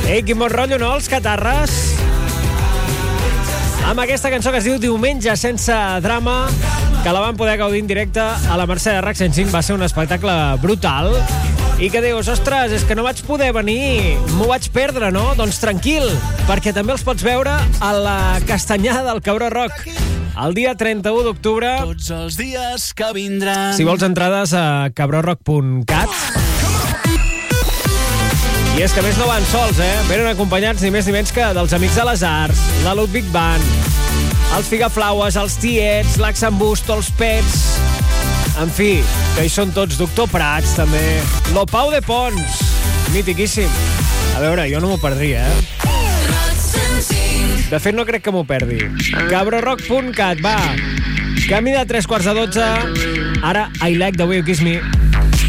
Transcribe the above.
Ei, quin bon rotllo, no, els catarres? Amb aquesta cançó que es diu Diumenge sense drama, que la van poder gaudir en directe a la Mercè de RAC 105. Va ser un espectacle brutal. I que dius, ostres, és que no vaig poder venir, m'ho vaig perdre, no? Doncs tranquil, perquè també els pots veure a la Castanyada del Cabró Rock el dia 31 d'octubre. Tots els dies que vindran. Si vols entrades a cabrorock.cat. I és que més no van sols, Venen acompanyats ni més ni menys que dels Amics de les Arts, la Ludwig Band, els Figaflaues, els Tiets, l'Axambusto, els Pets... En fi, que hi són tots. Doctor Prats, també. Lo Pau de Pons, mitiquíssim. A veure, jo no m'ho perdria, De fet, no crec que m'ho perdi. cabrorock.cat, va. Camí de 3:15. Ara, I Like the Way You Kiss Me.